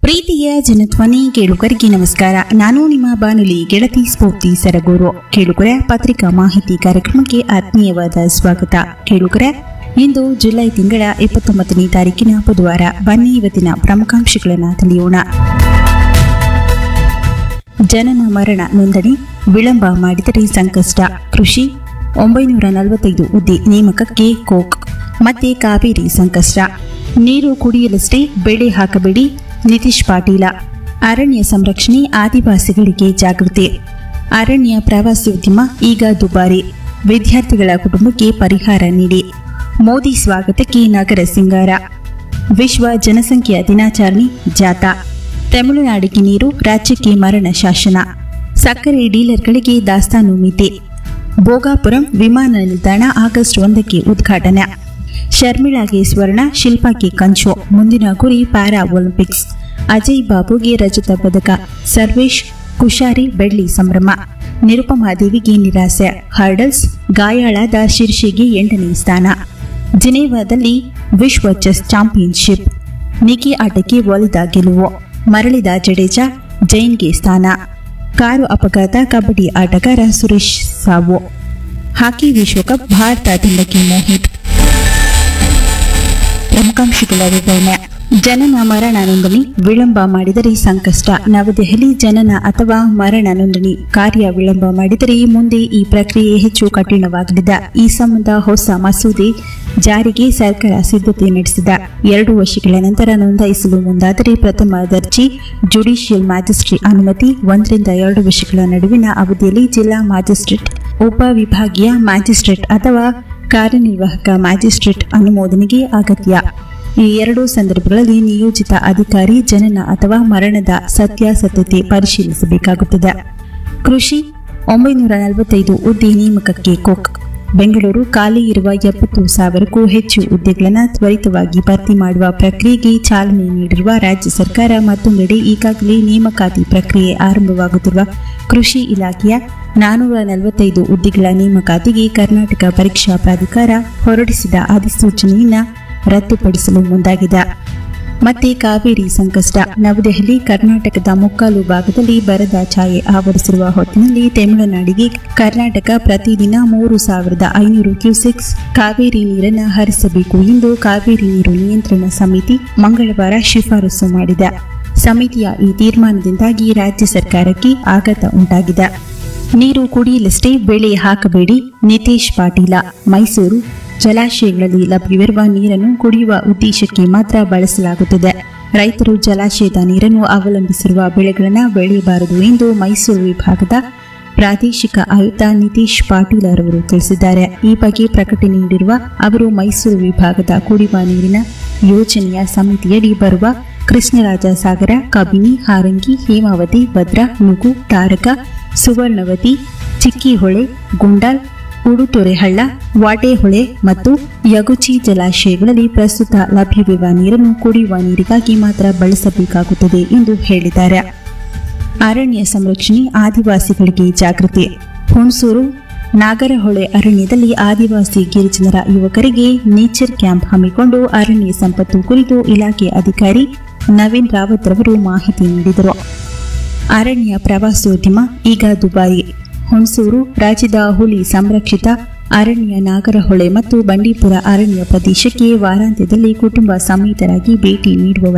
ಪ್ರೀತಿಯ ಜನಧ್ವನಿ ಕೇಳುಗರಿಗೆ ನಮಸ್ಕಾರ. ನಾನು ನಿಮ್ಮ ಬಾನುಲಿ ಗೆಳತಿ ಸ್ಫೂರ್ತಿ ಸರಗೂರು. ಕೇಳುಗರ ಪತ್ರಿಕಾ ಮಾಹಿತಿ ಕಾರ್ಯಕ್ರಮಕ್ಕೆ ಆತ್ಮೀಯವಾದ ಸ್ವಾಗತ. ಕೇಳುಗರ, ಇಂದು ಜುಲೈ ತಿಂಗಳ 29ನೇ ತಾರೀಕಿನ ಬುಧವಾರ. ಬನ್ನಿ ಇವತ್ತಿನ ಪ್ರಮುಖಾಂಶಗಳನ್ನು ತಿಳಿಯೋಣ. ಜನನ ಮರಣ ನೋಂದಣಿ ವಿಳಂಬ ಮಾಡಿದರೆ ಸಂಕಷ್ಟ. ಕೃಷಿ 945 ಹುದ್ದೆ ನೇಮಕಕ್ಕೆ ಕೋಕ್. ಮತ್ತೆ ಕಾವೇರಿ ಸಂಕಷ್ಟ. ನೀರು ಕುಡಿಯಲಷ್ಟೇ, ಬೆಳೆ ಹಾಕಬೇಡಿ ನಿತೀಶ್ ಪಾಟೀಲ. ಅರಣ್ಯ ಸಂರಕ್ಷಣೆ, ಆದಿವಾಸಿಗಳಿಗೆ ಜಾಗೃತಿ. ಅರಣ್ಯ ಪ್ರವಾಸೋದ್ಯಮ ಈಗ ದುಬಾರಿ. ವಿದ್ಯಾರ್ಥಿಗಳ ಕುಟುಂಬಕ್ಕೆ ಪರಿಹಾರ ನೀಡಿ. ಮೋದಿ ಸ್ವಾಗತಕ್ಕೆ ನಗರ ಸಿಂಗಾರ. ವಿಶ್ವ ಜನಸಂಖ್ಯಾ ದಿನಾಚರಣೆ ಜಾಥಾ. ತಮಿಳುನಾಡಿಗೆ ನೀರು, ರಾಜ್ಯಕ್ಕೆ ಮರಣ ಶಾಸನ. ಸಕ್ಕರೆ ಡೀಲರ್ಗಳಿಗೆ ದಾಸ್ತಾನು ಮಿತಿ. ಭೋಗಾಪುರಂ ವಿಮಾನ ನಿಲ್ದಾಣ ಆಗಸ್ಟ್ 1ಕ್ಕೆ ಉದ್ಘಾಟನೆ. ಶರ್ಮಿಳಾಗೆ ಸ್ವರ್ಣ, ಶಿಲ್ಪಾಗೆ ಕಂಚು. ಮುಂದಿನ ಗುರಿ ಪ್ಯಾರಾ ಒಲಿಂಪಿಕ್ಸ್. ಅಜಯ್ ಬಾಬುಗೆ ರಜತ ಪದಕ. ಸರ್ವೇಶ್ ಕುಶಾರಿ ಬೆಳ್ಳಿ ಸಂಭ್ರಮ. ನಿರುಪಮಾದೇವಿಗೆ ನಿರಾಸೆ. ಹರ್ಡಲ್ಸ್ ಗಾಯಾಳಾದ ಶಿರ್ಷಿಗೆ 8ನೇ ಸ್ಥಾನ. ಜಿನೇವಾದಲ್ಲಿ ವಿಶ್ವ ಚೆಸ್ ಚಾಂಪಿಯನ್ಶಿಪ್. ನಿಖಿ ಆಟಕ್ಕೆ ಒಲಿದ ಗೆಲುವು. ಮರಳಿದ ಜಡೇಜಾ, ಜೈನ್ಗೆ ಸ್ಥಾನ. ಕಾರು ಅಪಘಾತ, ಕಬಡ್ಡಿ ಆಟಗಾರ ಸುರೇಶ್ ಸಾವು. ಹಾಕಿ ವಿಶ್ವಕಪ್ ಭಾರತ ತಂಡಕ್ಕೆ ಮೋಹಿತ್. ಪ್ರಮುಖಾಂಶಗಳ ವಿವರಣೆ. ಜನನ ಮರಣ ನೋಂದಣಿ ವಿಳಂಬ ಮಾಡಿದರೆ ಸಂಕಷ್ಟ. ನವದೆಹಲಿ. ಜನನ ಅಥವಾ ಮರಣ ನೋಂದಣಿ ಕಾರ್ಯ ವಿಳಂಬ ಮಾಡಿದರೆ ಮುಂದೆ ಈ ಪ್ರಕ್ರಿಯೆ ಹೆಚ್ಚು ಕಠಿಣವಾಗಲಿದೆ. ಈ ಸಂಬಂಧ ಹೊಸ ಮಸೂದೆ ಜಾರಿಗೆ ಸರ್ಕಾರ ಸಿದ್ಧತೆ ನಡೆಸಿದೆ. 2 ವರ್ಷಗಳ ನಂತರ ನೋಂದಾಯಿಸಲು ಮುಂದಾದರೆ ಪ್ರಥಮ ದರ್ಜೆ ಜುಡಿಷಿಯಲ್ ಮ್ಯಾಜಿಸ್ಟ್ರೇಟ್ ಅನುಮತಿ. 1 ರಿಂದ 2 ವರ್ಷಗಳ ನಡುವಿನ ಅವಧಿಯಲ್ಲಿ ಜಿಲ್ಲಾ ಮ್ಯಾಜಿಸ್ಟ್ರೇಟ್, ಉಪವಿಭಾಗೀಯ ಮ್ಯಾಜಿಸ್ಟ್ರೇಟ್ ಅಥವಾ ಕಾರ್ಯನಿರ್ವಾಹಕ ಮ್ಯಾಜಿಸ್ಟ್ರೇಟ್ ಅನುಮೋದನೆಗೆ ಅಗತ್ಯ. ಈ 2 ಸಂದರ್ಭಗಳಲ್ಲಿ ನಿಯೋಜಿತ ಅಧಿಕಾರಿ ಜನನ ಅಥವಾ ಮರಣದ ಸತ್ಯಾಸತ್ಯತೆ ಪರಿಶೀಲಿಸಬೇಕಾಗುತ್ತದೆ. ಕೃಷಿ 945 ಹುದ್ದೆ ನೇಮಕಕ್ಕೆ ಕೋಕ್. ಬೆಂಗಳೂರು. ಖಾಲಿ ಇರುವ 70,000ಕ್ಕೂ ಹೆಚ್ಚು ಹುದ್ದೆಗಳನ್ನು ತ್ವರಿತವಾಗಿ ಭರ್ತಿ ಮಾಡುವ ಪ್ರಕ್ರಿಯೆಗೆ ಚಾಲನೆ ನೀಡಿರುವ ರಾಜ್ಯ ಸರ್ಕಾರ ಮತ್ತೊಂದೆಡೆ ಈಗಾಗಲೇ ನೇಮಕಾತಿ ಪ್ರಕ್ರಿಯೆ ಆರಂಭವಾಗುತ್ತಿರುವ ಕೃಷಿ ಇಲಾಖೆಯ 445 ಹುದ್ದೆಗಳ ನೇಮಕಾತಿಗೆ ಕರ್ನಾಟಕ ಪರೀಕ್ಷಾ ಪ್ರಾಧಿಕಾರ ಹೊರಡಿಸಿದ ಅಧಿಸೂಚನೆಯನ್ನು ರದ್ದುಪಡಿಸಲು ಮುಂದಾಗಿದೆ. ಮತ್ತೆ ಕಾವೇರಿ ಸಂಕಷ್ಟ. ನವದೆಹಲಿ. ಕರ್ನಾಟಕದ ಮುಕ್ಕಾಲು ಭಾಗದಲ್ಲಿ ಬರದ ಛಾಯೆ ಆವರಿಸಿರುವ ಹೊತ್ತಿನಲ್ಲಿ ತಮಿಳುನಾಡಿಗೆ ಕರ್ನಾಟಕ ಪ್ರತಿದಿನ 3,500 ಕ್ಯೂಸೆಕ್ಸ್ ಕಾವೇರಿ ನೀರನ್ನು ಹರಿಸಬೇಕು ಎಂದು ಕಾವೇರಿ ನೀರು ನಿಯಂತ್ರಣ ಸಮಿತಿ ಮಂಗಳವಾರ ಶಿಫಾರಸು ಮಾಡಿದೆ. ಸಮಿತಿಯ ಈ ತೀರ್ಮಾನದಿಂದಾಗಿ ರಾಜ್ಯ ಸರ್ಕಾರಕ್ಕೆ ಆಘಾತ ಉಂಟಾಗಿದೆ. ನೀರು ಕುಡಿಯಲಷ್ಟೇ, ಬೆಳೆ ಹಾಕಬೇಡಿ ನಿತೀಶ್ ಪಾಟೀಲ. ಮೈಸೂರು. ಜಲಾಶಯಗಳಲ್ಲಿ ಲಭ್ಯವಿರುವ ನೀರನ್ನು ಕುಡಿಯುವ ಉದ್ದೇಶಕ್ಕೆ ಮಾತ್ರ ಬಳಸಲಾಗುತ್ತದೆ. ರೈತರು ಜಲಾಶಯದ ನೀರನ್ನು ಅವಲಂಬಿಸಿರುವ ಬೆಳೆಗಳನ್ನು ಬೆಳೆಯಬಾರದು ಎಂದು ಮೈಸೂರು ವಿಭಾಗದ ಪ್ರಾದೇಶಿಕ ಆಯುಕ್ತ ನಿತೀಶ್ ಪಾಟೀಲ್ ಅವರು ತಿಳಿಸಿದ್ದಾರೆ. ಈ ಬಗ್ಗೆ ಪ್ರಕಟಣೆ ನೀಡಿರುವ ಅವರು ಮೈಸೂರು ವಿಭಾಗದ ಕುಡಿಯುವ ನೀರಿನ ಯೋಜನೆಯ ಸಮಿತಿಯಡಿ ಬರುವ ಕೃಷ್ಣರಾಜ ಸಾಗರ, ಕಬಿನಿ, ಹಾರಂಗಿ, ಹೇಮಾವತಿ, ಭದ್ರಾ, ನುಗು, ತಾರಕ, ಸುವರ್ಣವತಿ, ಚಿಕ್ಕಿಹೊಳೆ, ಗುಂಡಾಲ್, ಉಡುತೊರೆಹಳ್ಳ, ವಾಟೆಹೊಳೆ ಮತ್ತು ಯಗುಚಿ ಜಲಾಶಯಗಳಲ್ಲಿ ಪ್ರಸ್ತುತ ಲಭ್ಯವಿರುವ ನೀರನ್ನು ಕುಡಿಯುವ ನೀರಿಗಾಗಿ ಮಾತ್ರ ಬಳಸಬೇಕಾಗುತ್ತದೆ ಎಂದು ಹೇಳಿದ್ದಾರೆ. ಅರಣ್ಯ ಸಂರಕ್ಷಣೆ, ಆದಿವಾಸಿಗಳಿಗೆ ಜಾಗೃತಿ. ಹುಣಸೂರು. ನಾಗರಹೊಳೆ ಅರಣ್ಯದಲ್ಲಿ ಆದಿವಾಸಿ ಗಿರಿಜನರ ಯುವಕರಿಗೆ ನೇಚರ್ ಕ್ಯಾಂಪ್ ಹಮ್ಮಿಕೊಂಡು ಅರಣ್ಯ ಸಂಪತ್ತು ಕುರಿತು ಇಲಾಖೆ ಅಧಿಕಾರಿ ನವೀನ್ ರಾವತ್ ರವರು ಮಾಹಿತಿ ನೀಡಿದರು. ಅರಣ್ಯ ಪ್ರವಾಸೋದ್ಯಮ ಈಗ ದುಬಾರಿ. ಹುಣಸೂರು. ರಾಜ್ಯದ ಹುಲಿ ಸಂರಕ್ಷಿತ ಅರಣ್ಯ ನಾಗರಹೊಳೆ ಮತ್ತು ಬಂಡೀಪುರ ಅರಣ್ಯ ಪ್ರದೇಶಕ್ಕೆ ವಾರಾಂತ್ಯದಲ್ಲಿ ಕುಟುಂಬ ಸಮೇತರಾಗಿ ಭೇಟಿ ನೀಡುವವರ